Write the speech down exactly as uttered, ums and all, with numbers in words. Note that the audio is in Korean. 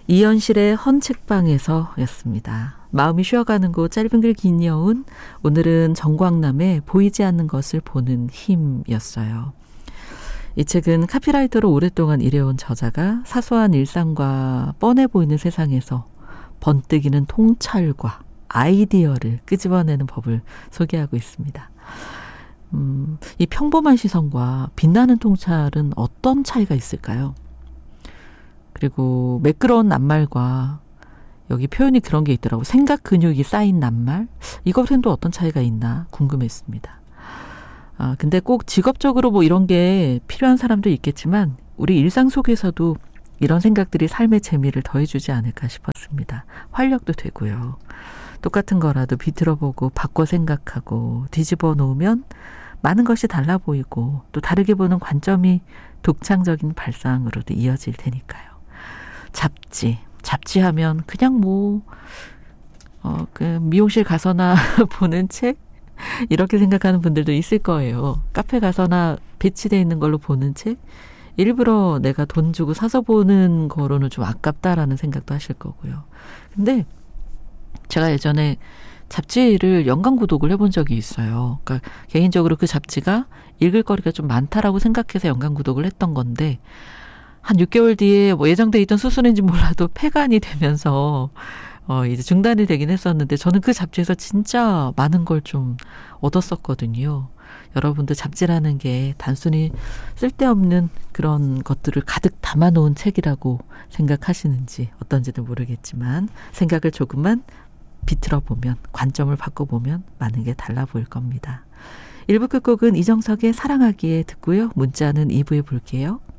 이현실의 헌책방에서 였습니다. 마음이 쉬어가는 곳 짧은 글 긴 여운. 오늘은 정광남의 보이지 않는 것을 보는 힘이었어요. 이 책은 카피라이터로 오랫동안 일해온 저자가 사소한 일상과 뻔해 보이는 세상에서 번뜩이는 통찰과 아이디어를 끄집어내는 법을 소개하고 있습니다. 음, 이 평범한 시선과 빛나는 통찰은 어떤 차이가 있을까요? 그리고 매끄러운 낱말과 여기 표현이 그런 게 있더라고. 생각 근육이 쌓인 낱말. 이것은 또 어떤 차이가 있나 궁금했습니다. 아, 근데 꼭 직업적으로 뭐 이런 게 필요한 사람도 있겠지만 우리 일상 속에서도 이런 생각들이 삶의 재미를 더해주지 않을까 싶었습니다. 활력도 되고요. 똑같은 거라도 비틀어보고 바꿔 생각하고 뒤집어 놓으면 많은 것이 달라 보이고 또 다르게 보는 관점이 독창적인 발상으로도 이어질 테니까요. 잡지, 잡지하면 그냥 뭐 어, 그 미용실 가서나 보는 책 이렇게 생각하는 분들도 있을 거예요. 카페 가서나 배치되어 있는 걸로 보는 책, 일부러 내가 돈 주고 사서 보는 거로는 좀 아깝다라는 생각도 하실 거고요. 근데 제가 예전에 잡지를 연간 구독을 해본 적이 있어요. 그러니까 개인적으로 그 잡지가 읽을 거리가 좀 많다라고 생각해서 연간 구독을 했던 건데 한 육 개월 뒤에 뭐 예정돼 있던 수술인지 몰라도 폐간이 되면서 어 이제 중단이 되긴 했었는데 저는 그 잡지에서 진짜 많은 걸 좀 얻었었거든요. 여러분들 잡지라는 게 단순히 쓸데없는 그런 것들을 가득 담아놓은 책이라고 생각하시는지 어떤지는 모르겠지만 생각을 조금만 비틀어 보면 관점을 바꿔보면 많은 게 달라 보일 겁니다. 일 부 끝곡은 이정석의 사랑하기에 듣고요. 문자는 이 부에 볼게요.